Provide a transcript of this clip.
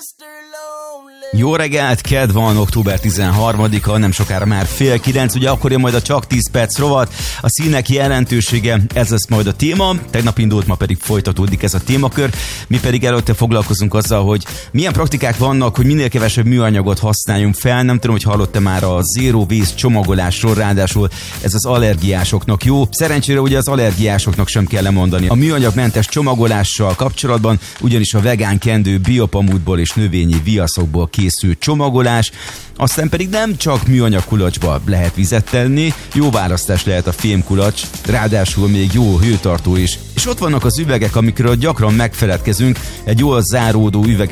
Jó reggelt, kedd van, október 13-a, nem sokára már 8:30, ugye akkor jön majd a Csak 10 perc rovat, a színek jelentősége, ez lesz majd a téma, tegnap indult, ma pedig folytatódik ez a témakör, mi pedig előtte foglalkozunk azzal, hogy milyen praktikák vannak, hogy minél kevesebb műanyagot használjunk fel, nem tudom, hogy hallottam már a Zero Waste csomagolásról, ráadásul ez az allergiásoknak jó, szerencsére ugye az allergiásoknak sem kell lemondani a műanyagmentes csomagolással kapcsolatban, ugyanis a vegán kendő biopamutból és növényi viaszokból készült csomagolás, aztán pedig nem csak műanyag kulacsba lehet vizet tenni, jó választás lehet a fémkulacs, ráadásul még jó hőtartó is. És ott vannak az üvegek, amikről gyakran megfeledkezünk, egy jól záródó üveg